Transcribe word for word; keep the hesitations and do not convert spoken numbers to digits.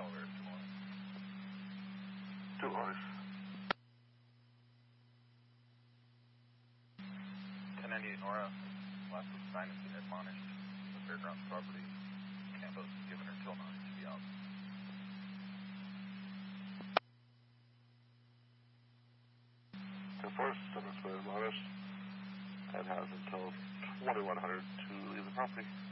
Elevator two one. Two Oris. ten ninety-eight Nora, last was signed and been admonished. The fairgrounds property, Campos has given her till nine to be out. The first sentence was admonished and has until twenty-one hundred to leave the property.